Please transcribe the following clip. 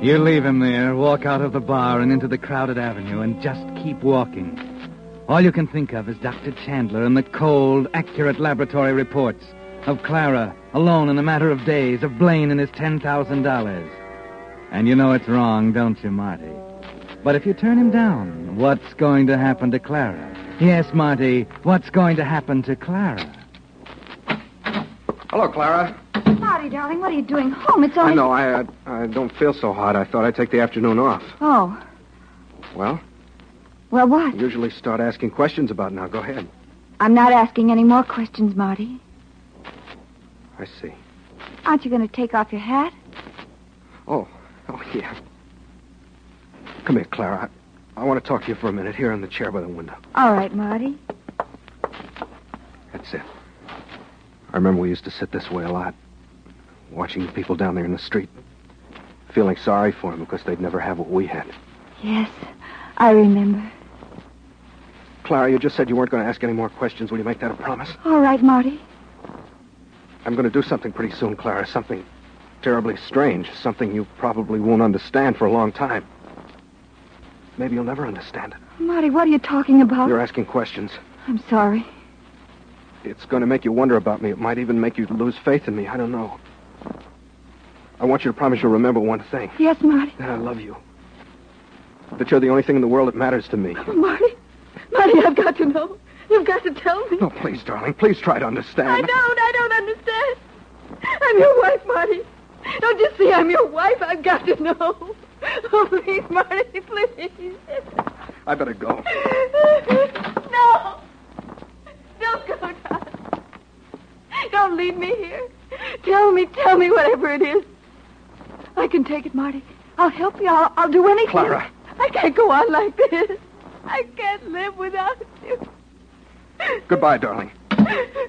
You leave him there, walk out of the bar and into the crowded avenue, and just keep walking. All you can think of is Dr. Chandler and the cold, accurate laboratory reports of Clara, alone in a matter of days, of Blaine and his $10,000. And you know it's wrong, don't you, Marty? But if you turn him down, what's going to happen to Clara? Yes, Marty, what's going to happen to Clara? Hello, Clara. Marty, darling, what are you doing home? It's only... I know, I don't feel so hot. I thought I'd take the afternoon off. Oh. Well? Well, what? Usually start asking questions about it now. Go ahead. I'm not asking any more questions, Marty. I see. Aren't you going to take off your hat? Oh, yeah. Come here, Clara. I want to talk to you for a minute here in the chair by the window. All right, Marty. That's it. I remember we used to sit this way a lot, watching the people down there in the street, feeling sorry for them because they'd never have what we had. Yes, I remember. Clara, you just said you weren't going to ask any more questions. Will you make that a promise? All right, Marty. I'm going to do something pretty soon, Clara. Something terribly strange. Something you probably won't understand for a long time. Maybe you'll never understand it. Marty, what are you talking about? You're asking questions. I'm sorry. It's going to make you wonder about me. It might even make you lose faith in me. I don't know. I want you to promise you'll remember one thing. Yes, Marty. That I love you. That you're the only thing in the world that matters to me. Oh, Marty. Marty, I've got to know. You've got to tell me. No, please, darling. Please try to understand. I don't understand. I'm your wife, Marty. Don't you see I'm your wife? I've got to know. Oh, please, Marty, please. I better go. No. Don't go, darling. Don't leave me here. Tell me whatever it is. I can take it, Marty. I'll help you. I'll do anything. Clara. I can't go on like this. I can't live without you. Goodbye, darling.